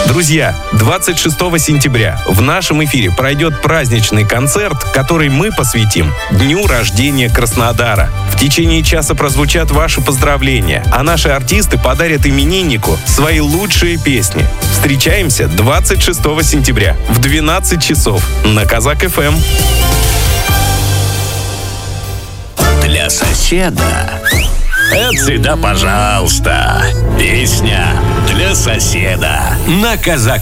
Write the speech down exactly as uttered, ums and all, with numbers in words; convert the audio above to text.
Друзья, двадцать шестого сентября в нашем эфире пройдет праздничный концерт, который мы посвятим Дню рождения Краснодара. В течение часа прозвучат ваши поздравления, а наши артисты подарят имениннику свои лучшие песни. Встречаемся двадцать шестого сентября в двенадцать часов на Казак эф эм. Для соседа. Это всегда пожалуйста. Песня для соседа на Казак